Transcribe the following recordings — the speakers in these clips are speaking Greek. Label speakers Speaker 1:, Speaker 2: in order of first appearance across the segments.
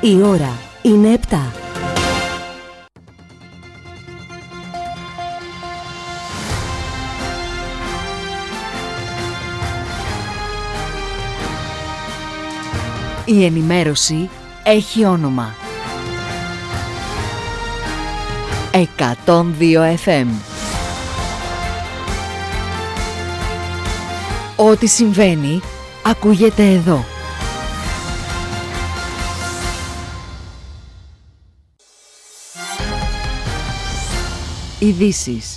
Speaker 1: Η ώρα είναι 7. Η ενημέρωση έχει όνομα. 102 FM. Ό,τι συμβαίνει, ακούγεται εδώ. Ειδήσεις.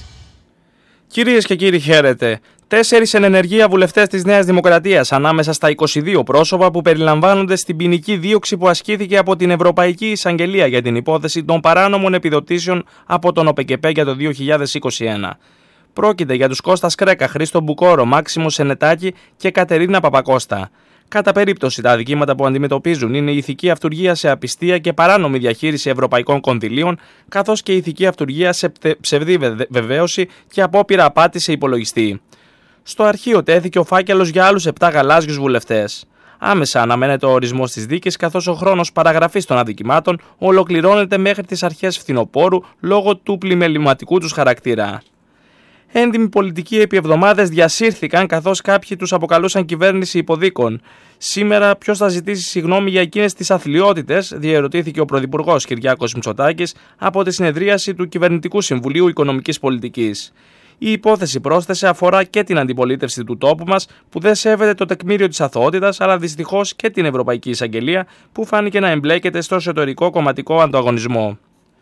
Speaker 2: Κυρίες και κύριοι, χαίρετε. 4 εν ενεργεία βουλευτές της Νέας Δημοκρατίας ανάμεσα στα 22 πρόσωπα που περιλαμβάνονται στην ποινική δίωξη που ασκήθηκε από την Ευρωπαϊκή Εισαγγελία για την υπόθεση των παράνομων επιδοτήσεων από τον ΟΠΕΚΕΠΕ για το 2021. Πρόκειται για τους Κώστας Κρέκα, Χρήστο Μπουκόρο, Μάξιμο Σενετάκη και Κατερίνα Παπακώστα. Κατά περίπτωση, τα αδικήματα που αντιμετωπίζουν είναι η ηθική αυτουργία σε απιστία και παράνομη διαχείριση ευρωπαϊκών κονδυλίων, καθώς και η ηθική αυτουργία σε ψευδή βεβαίωση και απόπειρα απάτη σε υπολογιστή. Στο αρχείο τέθηκε ο φάκελος για άλλους 7 γαλάζιους βουλευτές. Άμεσα αναμένεται ο ορισμός της δίκης, καθώς ο χρόνος παραγραφής των αδικημάτων ολοκληρώνεται μέχρι τις αρχές φθινοπόρου λόγω του πλημεληματικού τους χαρακτήρα. Έντιμοι πολιτικοί επί εβδομάδες διασύρθηκαν, καθώς κάποιοι τους αποκαλούσαν κυβέρνηση υποδίκων. Σήμερα, ποιος θα ζητήσει συγγνώμη για εκείνες τις αθλιότητες, διερωτήθηκε ο Πρωθυπουργός Κυριάκος Μητσοτάκης από τη συνεδρίαση του Κυβερνητικού Συμβουλίου Οικονομικής Πολιτικής. Η υπόθεση, πρόσθεσε, αφορά και την αντιπολίτευση του τόπου μας, που δεν σέβεται το τεκμήριο της αθωότητας, αλλά δυστυχώς και την Ευρωπαϊκή Εισαγγελία, που φάνηκε να εμπλέκεται στο εσωτερικό κομματικό ανταγωνισμό.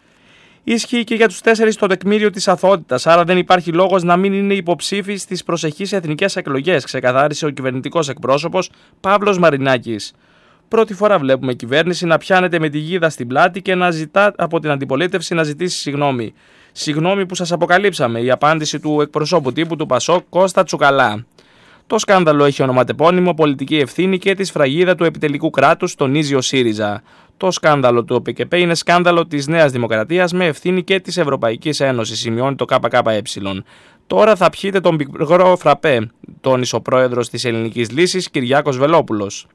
Speaker 2: Ισχύει και για τους 4 το τεκμήριο της αθωότητας, άρα δεν υπάρχει λόγος να μην είναι υποψήφοι στις προσεχείς εθνικές εκλογές, ξεκαθάρισε ο κυβερνητικός εκπρόσωπος Παύλος Μαρινάκης. Πρώτη φορά βλέπουμε κυβέρνηση να πιάνεται με τη γίδα στην πλάτη και να ζητά από την αντιπολίτευση να ζητήσει συγγνώμη. Συγγνώμη που σας αποκαλύψαμε, η απάντηση του εκπροσώπου τύπου του ΠΑΣΟΚ Κώστα Τσουκαλά. Το σκάνδαλο έχει ονοματεπώνυμο πολιτική ευθύνη και τη σφραγίδα του επιτελικού κράτους, τονίζει ο ΣΥΡΙΖΑ. Το σκάνδαλο του ΟΠΕΚΕΠΕ είναι σκάνδαλο της Νέας Δημοκρατίας με ευθύνη και της Ευρωπαϊκής Ένωσης, σημειώνει το ΚΚΕ. Τώρα θα πιείτε τον πικρό φραπέ, τόνισε ο πρόεδρος της Ελληνικής Λύσης Κυριάκος Βελόπουλος.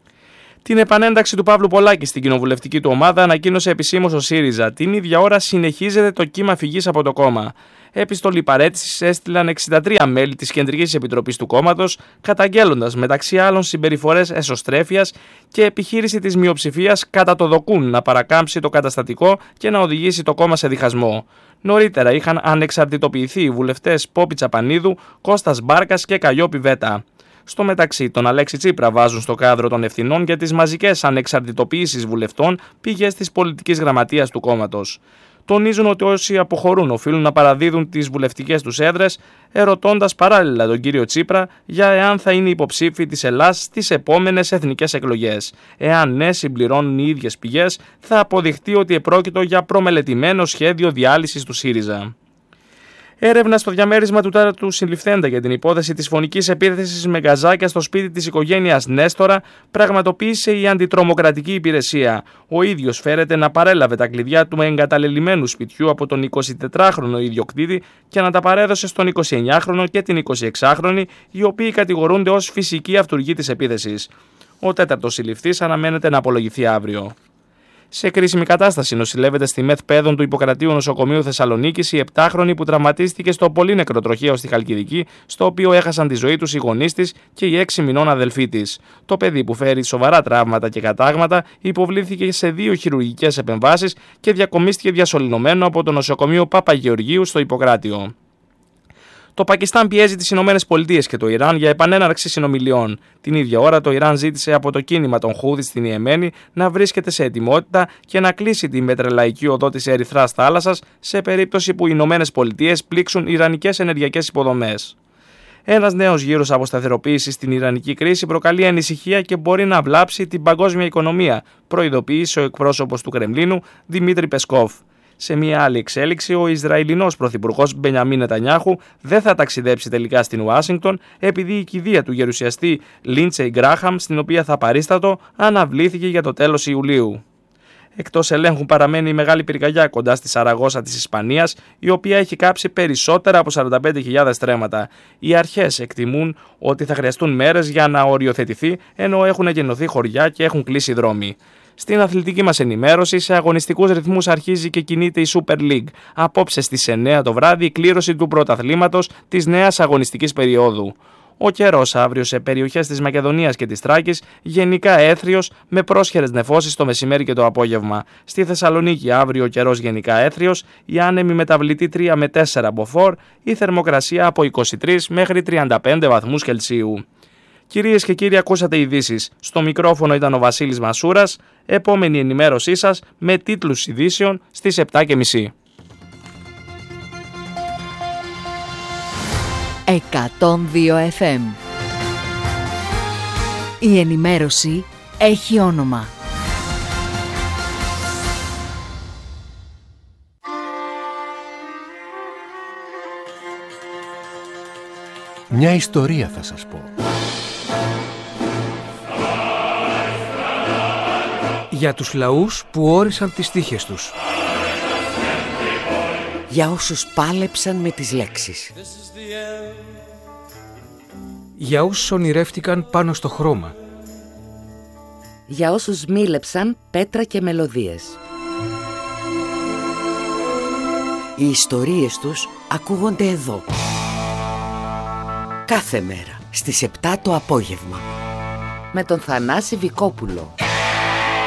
Speaker 2: Την επανένταξη του Παύλου Πολάκη στην κοινοβουλευτική του ομάδα ανακοίνωσε επισήμως ο ΣΥΡΙΖΑ. Την ίδια ώρα συνεχίζεται το κύμα φυγής από το κόμμα. Επιστολή παραίτησης έστειλαν 63 μέλη της Κεντρικής Επιτροπής του κόμματος, καταγγέλλοντας μεταξύ άλλων συμπεριφορές εσωστρέφειας και επιχείρηση της μειοψηφίας κατά το δοκούν να παρακάμψει το καταστατικό και να οδηγήσει το κόμμα σε διχασμό. Νωρίτερα είχαν ανεξαρτητοποιηθεί οι βουλευτές Πόπη Τσαπανίδου, Κώστας Μπάρκας και Καλλιόπη Βέτα. Στο μεταξύ, τον Αλέξη Τσίπρα βάζουν στο κάδρο των ευθυνών για τις μαζικές ανεξαρτητοποιήσεις βουλευτών, πηγές της πολιτικής γραμματείας του κόμματος. Τονίζουν ότι όσοι αποχωρούν οφείλουν να παραδίδουν τις βουλευτικές τους έδρες, ερωτώντας παράλληλα τον κύριο Τσίπρα για εάν θα είναι υποψήφοι της Ελλάδας στις επόμενες εθνικές εκλογές. Εάν ναι, συμπληρώνουν οι ίδιες πηγές, θα αποδειχτεί ότι επρόκειτο για προμελετημένο σχέδιο διάλυσης του ΣΥΡΙΖΑ. Έρευνα στο διαμέρισμα του τέταρτου συλληφθέντα για την υπόθεση της φωνικής επίθεσης με γκαζάκια στο σπίτι της οικογένειας Νέστορα πραγματοποίησε η αντιτρομοκρατική υπηρεσία. Ο ίδιος φέρεται να παρέλαβε τα κλειδιά του εγκαταλελειμμένου σπιτιού από τον 24χρονο ιδιοκτήτη και να τα παρέδωσε στον 29χρονο και την 26χρονη, οι οποίοι κατηγορούνται ως φυσική αυτουργή της επίθεσης. Ο τέταρτος συλληφθής αναμένεται να απολογηθεί αύριο. Σε κρίσιμη κατάσταση νοσηλεύεται στη ΜΕΘ Παιδών του Ιπποκρατείου Νοσοκομείου Θεσσαλονίκης η 7χρονη που τραυματίστηκε στο πολύ νεκροτροχείο στη Χαλκιδική, στο οποίο έχασαν τη ζωή τους οι γονείς της και η 6 μηνών αδελφή της. Το παιδί, που φέρει σοβαρά τραύματα και κατάγματα, υποβλήθηκε σε 2 χειρουργικές επεμβάσεις και διακομίστηκε διασωληνωμένο από το νοσοκομείο Παπαγεωργίου στο Ιπποκράτειο. Το Πακιστάν πιέζει τις Ηνωμένες Πολιτείες και το Ιράν για επανέναρξη συνομιλιών. Την ίδια ώρα, το Ιράν ζήτησε από το κίνημα των Χούδι στην Ιεμένη να βρίσκεται σε ετοιμότητα και να κλείσει την πετρελαϊκή οδό της Ερυθράς Θάλασσας σε περίπτωση που οι Ηνωμένες Πολιτείες πλήξουν ιρανικές ενεργειακές υποδομές. Ένας νέος γύρος αποσταθεροποίησης στην ιρανική κρίση προκαλεί ανησυχία και μπορεί να βλάψει την παγκόσμια οικονομία, προειδοποίησε ο εκπρόσωπος του Κρεμλίνου Δημήτρη Πεσκόφ. Σε μια άλλη εξέλιξη, ο Ισραηλινός πρωθυπουργός Μπενιαμίν Νετανιάχου δεν θα ταξιδέψει τελικά στην Ουάσιγκτον, επειδή η κηδεία του γερουσιαστή Λίντσεϊ Γκράχαμ, στην οποία θα παρίστατο, αναβλήθηκε για το τέλος Ιουλίου. Εκτός ελέγχου παραμένει η μεγάλη πυρκαγιά κοντά στη Σαραγώσα της Ισπανίας, η οποία έχει κάψει περισσότερα από 45.000 στρέμματα. Οι αρχές εκτιμούν ότι θα χρειαστούν μέρες για να οριοθετηθεί, ενώ έχουν γεννωθεί χωριά και έχουν κλείσει δρόμοι. Στην αθλητική μας ενημέρωση, σε αγωνιστικούς ρυθμούς αρχίζει και κινείται η Super League. Απόψε στις 9 το βράδυ η κλήρωση του πρωταθλήματος της νέας αγωνιστικής περίοδου. Ο καιρός αύριο σε περιοχές της Μακεδονίας και της Θράκης γενικά έθριος με πρόσχερες νεφώσεις το μεσημέρι και το απόγευμα. Στη Θεσσαλονίκη αύριο ο καιρός γενικά έθριος, η άνεμη μεταβλητή 3 με 4 μποφόρ, η θερμοκρασία από 23 μέχρι 35 βαθμούς Κελσίου. Κυρίες και κύριοι, ακούσατε ειδήσεις. Στο μικρόφωνο ήταν ο Βασίλης Μασούρας. Επόμενη ενημέρωσή σας με τίτλους ειδήσεων στις 7:30.
Speaker 1: 102 FM. Η ενημέρωση έχει όνομα.
Speaker 3: Μια ιστορία θα σας πω.
Speaker 4: Για τους λαούς που όρισαν τις τύχες τους.
Speaker 5: Για όσους πάλεψαν με τις λέξεις.
Speaker 4: Για όσους ονειρεύτηκαν πάνω στο χρώμα.
Speaker 5: Για όσους μίλεψαν πέτρα και μελωδίες. Οι ιστορίες τους ακούγονται εδώ. Κάθε μέρα στις 7 το απόγευμα. Με τον Θανάση Βικόπουλο.